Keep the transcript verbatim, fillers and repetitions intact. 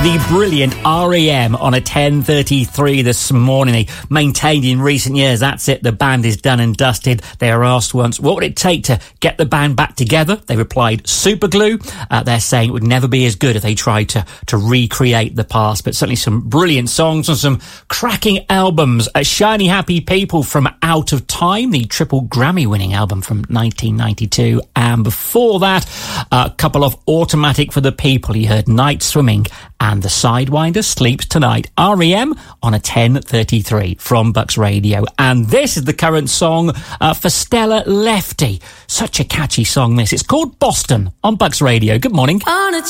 The brilliant R E M on a ten thirty-three this morning. They maintained in recent years, that's it, the band is done and dusted. They were asked once, what would it take to get the band back together? They replied, superglue. Uh, they're saying it would never be as good if they tried to, to recreate the past, but certainly some brilliant songs and some cracking albums. Uh, Shiny Happy People from Out of Time, the triple Grammy-winning album from nineteen ninety-two. And before that, a couple of Automatic for the People. You heard Night Swimming and The Sidewinder Sleeps Tonight. R E M on a ten thirty-three from Bucks Radio. And this is the current song uh, for Stella Lefty. Such a catchy song, this. It's called Boston on Bucks Radio. Good morning. On a